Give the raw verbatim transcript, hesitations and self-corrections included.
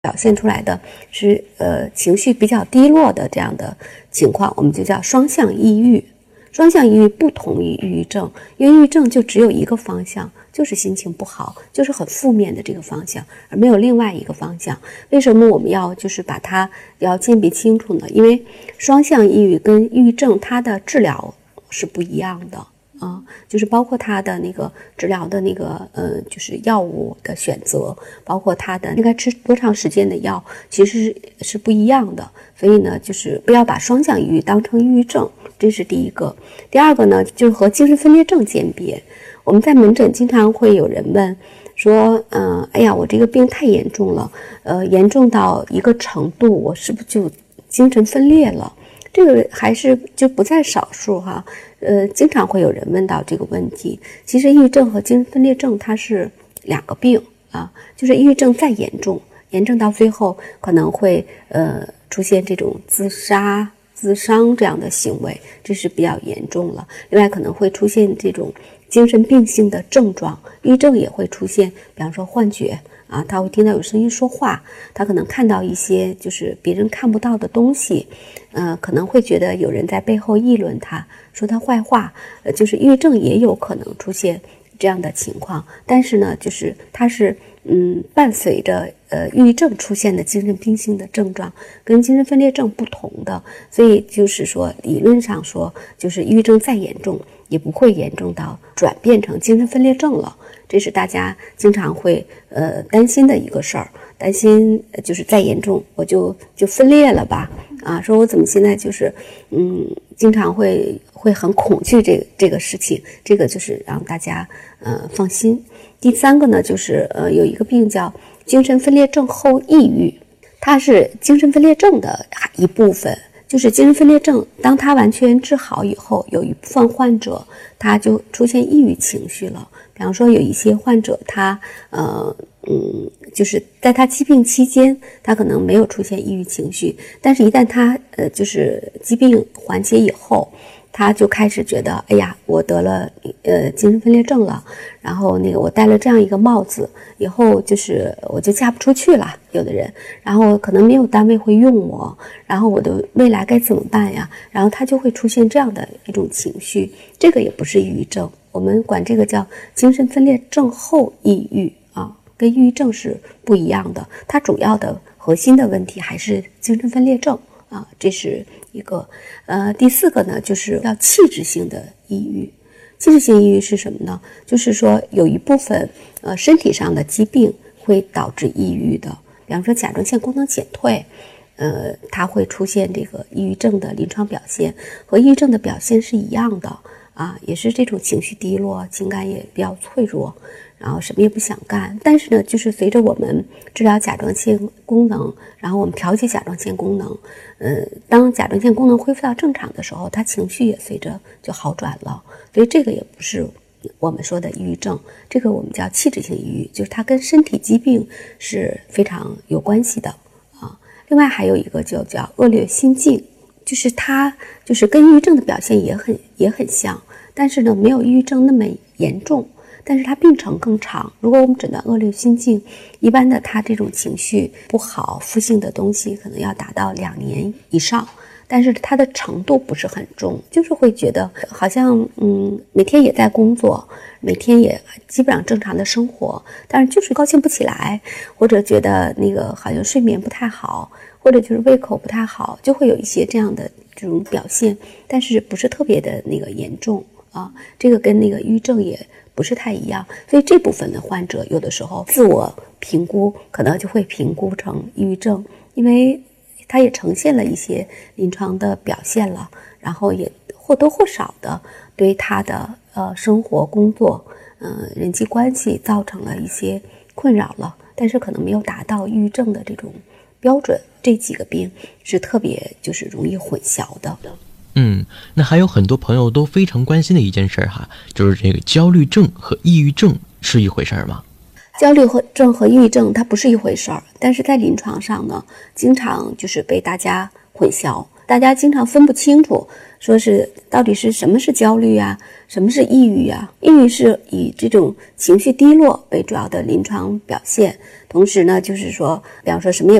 表现出来的是呃情绪比较低落的这样的情况，我们就叫双向抑郁。双向抑郁不同于抑郁症，因为抑郁症就只有一个方向，就是心情不好，就是很负面的这个方向，而没有另外一个方向。为什么我们要就是把它要鉴别清楚呢？因为双向抑郁跟抑郁症它的治疗是不一样的啊，就是包括它的那个治疗的那个呃，就是药物的选择，包括它的应该吃多长时间的药，其实是不一样的。所以呢，就是不要把双向抑郁当成抑郁症，这是第一个。第二个呢，就是和精神分裂症鉴别。我们在门诊经常会有人问说，嗯、呃，哎呀，我这个病太严重了，呃，严重到一个程度，我是不是就精神分裂了？这个还是就不在少数哈，呃，经常会有人问到这个问题。其实抑郁症和精神分裂症它是两个病啊，就是抑郁症再严重，严重到最后可能会呃出现这种自杀、自伤这样的行为，这是比较严重了。另外可能会出现这种精神病性的症状，抑郁症也会出现，比方说幻觉。啊，他会听到有声音说话，他可能看到一些就是别人看不到的东西，呃，可能会觉得有人在背后议论他，说他坏话，呃，就是抑郁症也有可能出现这样的情况，但是呢，就是它是嗯伴随着呃抑郁症出现的精神病性的症状，跟精神分裂症不同的，所以就是说理论上说，就是抑郁症再严重也不会严重到转变成精神分裂症了。这是大家经常会呃担心的一个事儿，担心就是再严重我就就分裂了吧，啊，说我怎么现在就是嗯经常会会很恐惧这个这个事情，这个就是让大家呃放心。第三个呢，就是呃有一个病叫精神分裂症后抑郁，它是精神分裂症的一部分。就是精神分裂症，当它完全治好以后，有一部分患者他就出现抑郁情绪了。比方说，有一些患者他呃嗯，就是在他疾病期间，他可能没有出现抑郁情绪，但是一旦他呃就是疾病缓解以后，他就开始觉得，哎呀，我得了呃精神分裂症了，然后那个我戴了这样一个帽子，以后就是我就嫁不出去了，有的人，然后可能没有单位会用我，然后我的未来该怎么办呀？然后他就会出现这样的一种情绪，这个也不是抑郁症，我们管这个叫精神分裂症后抑郁啊，跟抑郁症是不一样的，它主要的核心的问题还是精神分裂症。啊，这是一个，呃，第四个呢，就是叫器质性的抑郁。器质性抑郁是什么呢？就是说有一部分呃身体上的疾病会导致抑郁的，比方说甲状腺功能减退，呃，它会出现这个抑郁症的临床表现，和抑郁症的表现是一样的啊，也是这种情绪低落，情感也比较脆弱。然后什么也不想干，但是呢，就是随着我们治疗甲状腺功能，然后我们调节甲状腺功能，呃，当甲状腺功能恢复到正常的时候，他情绪也随着就好转了。所以这个也不是我们说的抑郁症，这个我们叫器质性抑郁，就是它跟身体疾病是非常有关系的啊。另外还有一个就叫恶劣心境，就是它就是跟抑郁症的表现也很也很像，但是呢，没有抑郁症那么严重。但是它病程更长，如果我们诊断恶劣心境，一般的他这种情绪不好、负性的东西可能要达到两年以上，但是它的程度不是很重，就是会觉得好像嗯每天也在工作，每天也基本上正常的生活，但是就是高兴不起来，或者觉得那个好像睡眠不太好，或者就是胃口不太好，就会有一些这样的这种表现，但是不是特别的那个严重啊，这个跟那个抑郁症也不是太一样，所以这部分的患者有的时候自我评估可能就会评估成抑郁症，因为它也呈现了一些临床的表现了，然后也或多或少的对他的呃生活、工作、呃人际关系造成了一些困扰了，但是可能没有达到抑郁症的这种标准，这几个病是特别就是容易混淆的。 嗯，那还有很多朋友都非常关心的一件事哈，就是这个焦虑症和抑郁症是一回事吗？ 焦虑症和抑郁症它不是一回事儿，但是在临床上呢，经常就是被大家混淆。 大家经常分不清楚，说是到底是什么是焦虑啊，什么是抑郁啊。抑郁是以这种情绪低落为主要的临床表现，同时呢就是说比方说什么也